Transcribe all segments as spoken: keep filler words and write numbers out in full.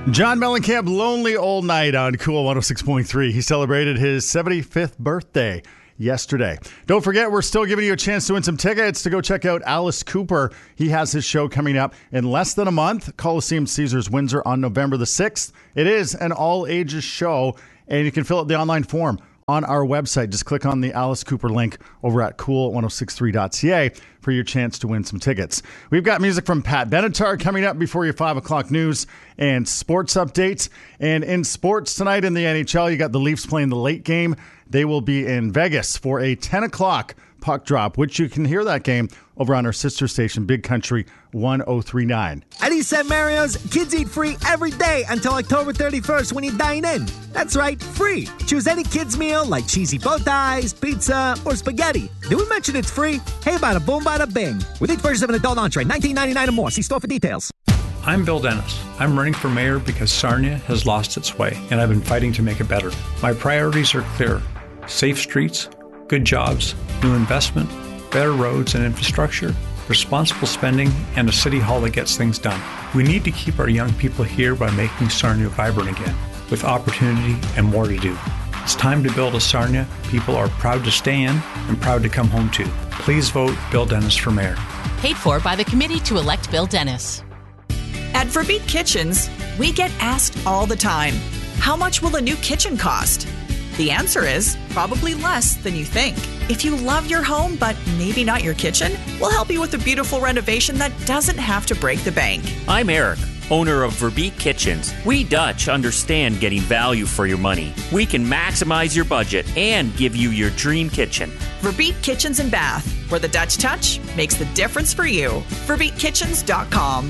John Mellencamp, Lonely Old Night on Cool one oh six point three. He celebrated his seventy-fifth birthday yesterday. Don't forget, we're still giving you a chance to win some tickets to go check out Alice Cooper. He has his show coming up in less than a month. Coliseum Caesars Windsor on November the sixth. It is an all-ages show, and you can fill out the online form on our website. Just click on the Alice Cooper link over at cool ten sixty-three dot c a for your chance to win some tickets. We've got music from Pat Benatar coming up before your five o'clock news and sports updates. And in sports tonight in the N H L, you got the Leafs playing the late game. They will be in Vegas for a ten o'clock puck drop, which you can hear that game over on our sister station, Big Country one oh three point nine. At East Saint Mario's, kids eat free every day until October thirty-first when you dine in. That's right, free. Choose any kids meal like cheesy bow ties, pizza, or spaghetti. Did we mention it's free? Hey, bada boom, bada bing. With each purchase of an adult entree, nineteen ninety-nine dollars or more. See store for details. I'm Bill Dennis. I'm running for mayor because Sarnia has lost its way, and I've been fighting to make it better. My priorities are clear. Safe streets, good jobs, new investment, better roads and infrastructure, responsible spending, and a city hall that gets things done. We need to keep our young people here by making Sarnia vibrant again, with opportunity and more to do. It's time to build a Sarnia people are proud to stay in and proud to come home to. Please vote Bill Dennis for mayor. Paid for by the committee to elect Bill Dennis. At Verbeek Kitchens, we get asked all the time, how much will a new kitchen cost? The answer is probably less than you think. If you love your home, but maybe not your kitchen, we'll help you with a beautiful renovation that doesn't have to break the bank. I'm Eric, owner of Verbeek Kitchens. We Dutch understand getting value for your money. We can maximize your budget and give you your dream kitchen. Verbeek Kitchens and Bath, where the Dutch touch makes the difference for you. Verbeek Kitchens dot com.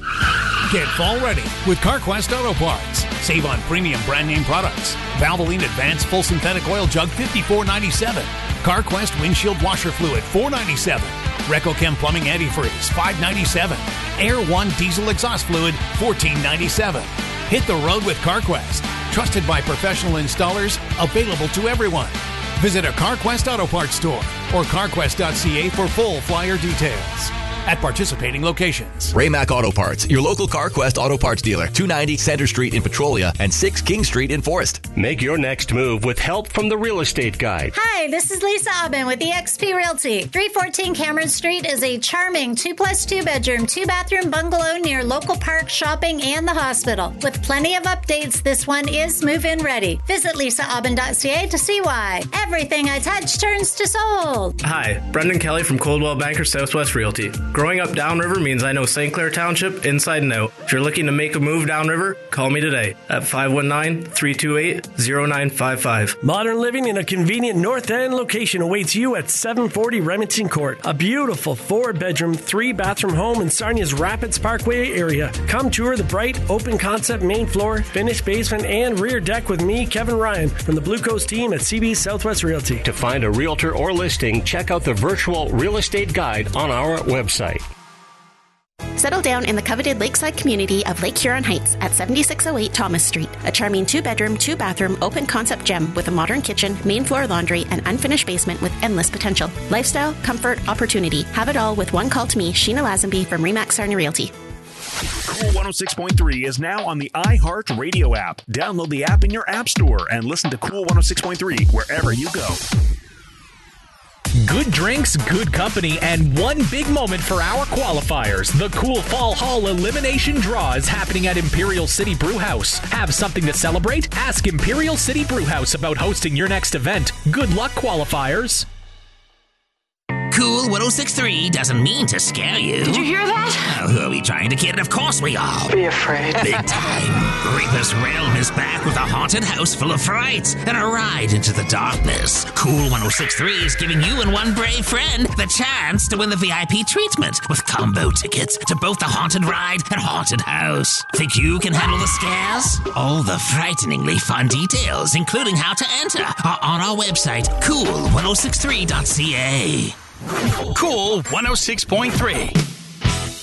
Get fall ready with CarQuest Auto Parts. Save on premium brand name products. Valvoline Advanced Full Synthetic Oil Jug fifty-four ninety-seven. CarQuest Windshield Washer Fluid four ninety-seven. RecoChem Plumbing Antifreeze five ninety-seven. Air One Diesel Exhaust Fluid fourteen ninety-seven. Hit the road with CarQuest. Trusted by professional installers, available to everyone. Visit a CarQuest Auto Parts store or carquest dot c a for full flyer details. At participating locations. Raymac Auto Parts, your local CarQuest Auto Parts dealer. two ninety Center Street in Petrolia and six King Street in Forest. Make your next move with help from the Real Estate Guide. Hi, this is Lisa Aubin with E X P Realty. three fourteen Cameron Street is a charming two plus two bedroom, two bathroom bungalow near local park, shopping, and the hospital. With plenty of updates, this one is move-in ready. Visit lisa aubin dot c a to see why. Everything I touch turns to sold. Hi, Brendan Kelly from Coldwell Banker Southwest Realty. Growing up downriver means I know Saint Clair Township inside and out. If you're looking to make a move downriver, call me today at five one nine, three two eight, zero nine five five. Modern living in a convenient North End location awaits you at seven forty Remington Court. A beautiful four-bedroom, three-bathroom home in Sarnia's Rapids Parkway area. Come tour the bright, open-concept main floor, finished basement, and rear deck with me, Kevin Ryan, from the Blue Coast team at C B Southwest Realty. To find a realtor or listing, check out the virtual real estate guide on our website. Settle down in the coveted lakeside community of Lake Huron Heights at seventy-six oh eight Thomas Street. A charming two-bedroom, two-bathroom, open-concept gem with a modern kitchen, main floor laundry, and unfinished basement with endless potential. Lifestyle, comfort, opportunity. Have it all with one call to me, Sheena Lazenby from Remax Sarnia Realty. Cool one oh six point three is now on the iHeart Radio app. Download the app in your app store and listen to Cool one oh six point three wherever you go. Good drinks, good company, and one big moment for our qualifiers. The Cool Fall Hall Elimination Draw is happening at Imperial City Brewhouse. Have something to celebrate? Ask Imperial City Brewhouse about hosting your next event. Good luck, qualifiers. Cool one oh six point three doesn't mean to scare you. Did you hear that? Oh, who are we trying to kid? Of course we are. Be afraid. Big time. Reaper's Realm is back with a haunted house full of fright and a ride into the darkness. Cool one oh six point three is giving you and one brave friend the chance to win the V I P treatment with combo tickets to both the haunted ride and haunted house. Think you can handle the scares? All the frighteningly fun details, including how to enter, are on our website, cool one oh six point three dot c a. Cool one oh six point three.